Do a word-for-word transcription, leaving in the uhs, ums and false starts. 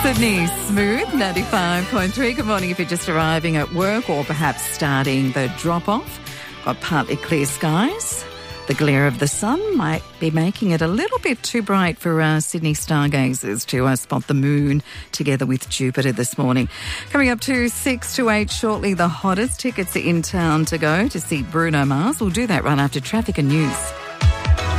Sydney Smooth, ninety-five point three. Good morning if you're just arriving at work or perhaps starting the drop-off. Got partly clear skies. The glare of the sun might be making it a little bit too bright for uh, Sydney stargazers to uh, spot the moon together with Jupiter this morning. Coming up to six to eight shortly, the hottest tickets in town to go to see Bruno Mars. We'll do that right after traffic and news.